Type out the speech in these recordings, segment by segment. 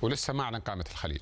ولسه ما أعلن قائمة الخليج،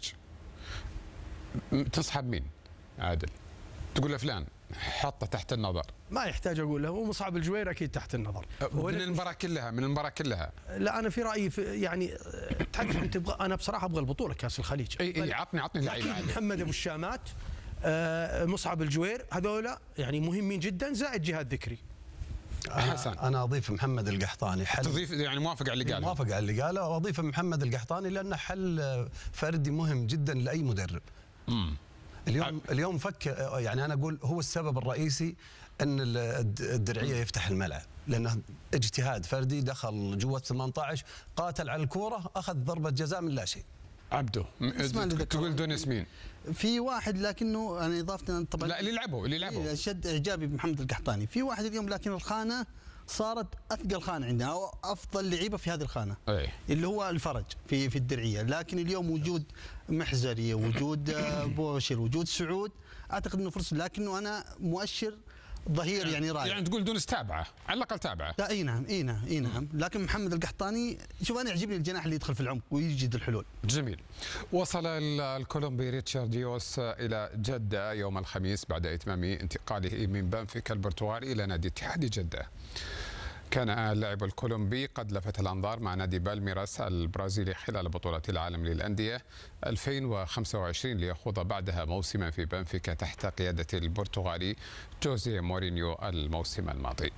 تنصحب مين عادل؟ تقول له فلان حطه تحت النظر. ما يحتاج اقول له، ومصعب الجوير اكيد تحت النظر من المباراه كلها. لا انا في رايي يعني تحدث انت انا بصراحه ابغى البطوله كاس الخليج. اي عطني لعيبه. محمد ابو الشامات، مصعب الجوير، هذولا يعني مهمين جدا، زائد جهاد ذكري. حسن انا اضيف محمد القحطاني. تضيف يعني موافق على اللي قاله؟ موافق على اللي قاله، واضيف محمد القحطاني لانه حل فردي مهم جدا لاي مدرب. اليوم فك، يعني انا اقول هو السبب الرئيسي ان الدرعيه يفتح الملعب، لانه اجتهاد فردي، دخل جوه 18 قاتل على الكوره، اخذ ضربه جزاء من لا شيء. عبده تقول دون ياسمين في واحد، لكنه انا اضافه طبعا لا اللي لعبوا شد اعجابي بمحمد القحطاني. في واحد اليوم لكن الخانه صارت اثقل خانه عندنا، او افضل لعيبه في هذه الخانه اللي هو الفرج في الدرعيه. لكن اليوم وجود محزري، وجود بوشر، وجود سعود، اعتقد انه فرصه، لكنه انا مؤشر ظهير يعني رائع. يعني تقول دونس تابعه، على الاقل تابعه. لا اي نعم. لكن محمد القحطاني، شوف انا يعجبني الجناح اللي يدخل في العمق ويجد الحلول. جميل. وصل الكولومبي ريتشارد ديوس الى جده يوم الخميس بعد اتمام انتقاله من بنفيكا البرتغالي الى نادي اتحاد جده. كان اللاعب الكولومبي قد لفت الأنظار مع نادي بالميراس البرازيلي خلال بطولة العالم للأندية 2025 ليخوض بعدها موسما في بنفيكا تحت قيادة البرتغالي جوزيه مورينيو الموسم الماضي.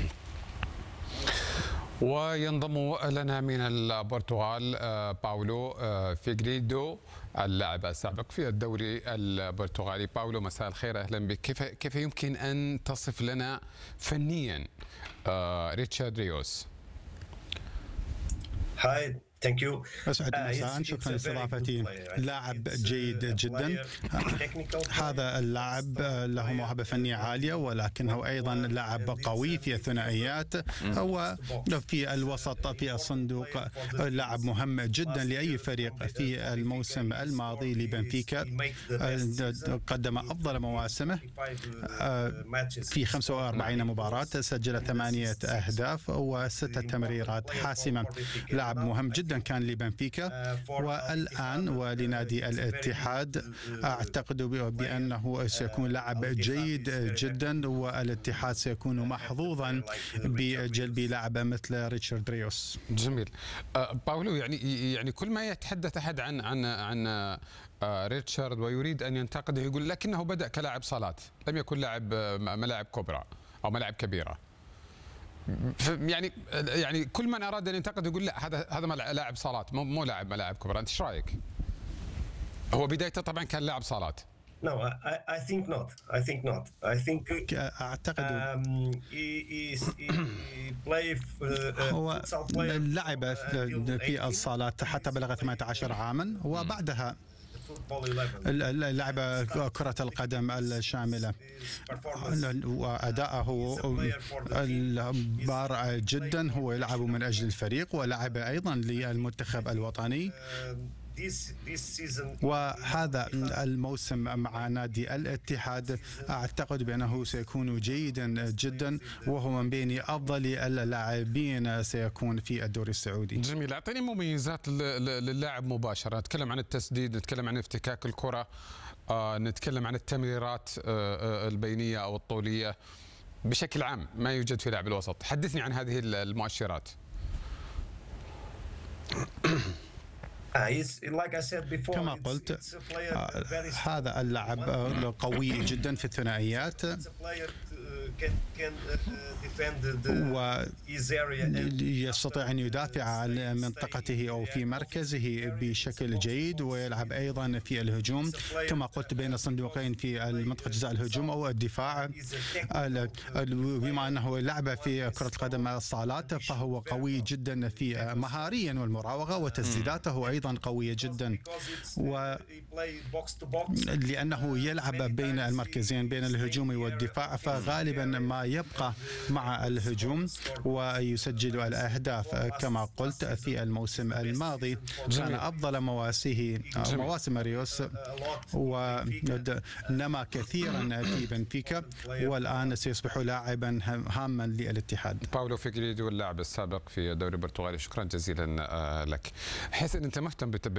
وينضم لنا من البرتغال باولو فيغريدو، اللاعب السابق في الدوري البرتغالي. باولو مساء الخير، اهلا بك. كيف يمكن ان تصف لنا فنيا ريتشارد ريوس؟ هاي ثانك يو. أسعد مساء، شكرا لاستضافتي. لاعب جيد جدا. هذا اللاعب له موهبة فنية عالية، ولكنه أيضا لاعب قوي في الثنائيات، هو في الوسط في الصندوق، لاعب مهم جدا لأي فريق. في الموسم الماضي لبنفيكا قدم أفضل مواسمه في 45 مباراة، سجل 8 أهداف و6 تمريرات حاسمة. لاعب مهم جدا كان لبنفيكا والآن ولنادي الاتحاد. أعتقد بأنه سيكون لاعب جيد جدا، والاتحاد سيكون محظوظا بجلب لاعب مثل ريتشارد ريوس. جميل. باولو، يعني كل ما يتحدث أحد عن ريتشارد ويريد أن ينتقده يقول لكنه بدأ كلاعب صالات، لم يكن لاعب ملاعب كبرى أو ملاعب كبيرة. يعني كل من اراد ان ينتقد يقول لا هذا لاعب صالات، مو لاعب ملاعب كبرى. انت ايش رايك؟ هو بدايته طبعا كان لاعب صالات. No, I think not. أعتقد هو لعب في الصالات حتى بلغ 18 عاما، وبعدها لعب كرة القدم الشاملة، وأداءه بارع جدا. هو يلعب من أجل الفريق، ولعب أيضا للمنتخب الوطني. وهذا الموسم مع نادي الاتحاد أعتقد بأنه سيكون جيدا جدا، وهو من بين أفضل اللاعبين سيكون في الدوري السعودي. جميل. أعطيني مميزات للاعب مباشرة. نتكلم عن التسديد، نتكلم عن افتكاك الكرة، نتكلم عن التمريرات البينية أو الطولية بشكل عام، ما يوجد في لاعب الوسط. حدثني عن هذه المؤشرات. كما قلت، هذا اللاعب قوي جدا في الثنائيات، ويستطيع أن يدافع عن منطقته أو في مركزه بشكل جيد، ويلعب أيضا في الهجوم كما قلت بين الصندوقين في منطقة جزاء الهجوم أو الدفاع. بما أنه لعب في كرة القدم الصالات فهو قوي جدا في مهاريا والمراوغة، وتسديداته أيضا قوية جدا، ولأنه يلعب بين المركزين بين الهجوم والدفاع، فغالبا ما يبقى مع الهجوم ويسجل الأهداف. كما قلت في الموسم الماضي كان أفضل مواسم ريوس، ونما كثيرا في بنفيكا، والآن سيصبح لاعبا هاما للاتحاد. باولو فيغريدو اللاعب السابق في الدوري البرتغالي، شكرا جزيلا لك. حسن، أنت مهتم